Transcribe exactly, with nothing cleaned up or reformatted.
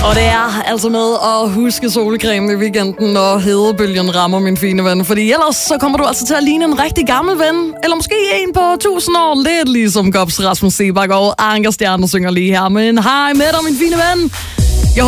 Og det er altså med at huske solcreme i weekenden, når hedebølgen rammer, min fine ven. Fordi ellers så kommer du altså til at ligne en rigtig gammel ven. Eller måske en på tusind år. Lidt ligesom Gops Rasmus Sebak og Anker Stjerne synger lige her. Men hej med dig, min fine ven.